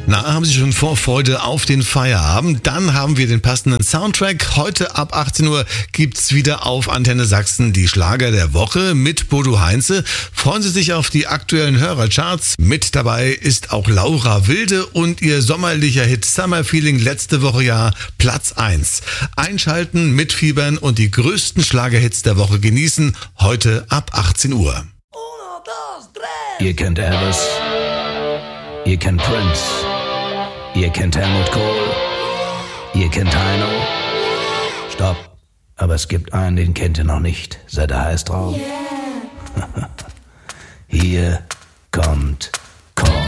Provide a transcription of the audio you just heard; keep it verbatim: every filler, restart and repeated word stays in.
Na, haben Sie schon Vorfreude auf den Feierabend? Dann haben wir den passenden Soundtrack. Heute ab achtzehn Uhr gibt's wieder auf Antenne Sachsen die Schlager der Woche mit Bodo Heinze. Freuen Sie sich auf die aktuellen Hörercharts. Mit dabei ist auch Laura Wilde und ihr sommerlicher Hit Summer Feeling letzte Woche ja Platz eins. Einschalten, mitfiebern und die größten Schlagerhits der Woche genießen. Heute ab achtzehn Uhr. Ihr kennt Elvis, ihr kennt Prince, ihr kennt Helmut Kohl, ihr kennt Heino. Stopp, aber es gibt einen, den kennt ihr noch nicht. Seid ihr heiß drauf? Yeah. Hier kommt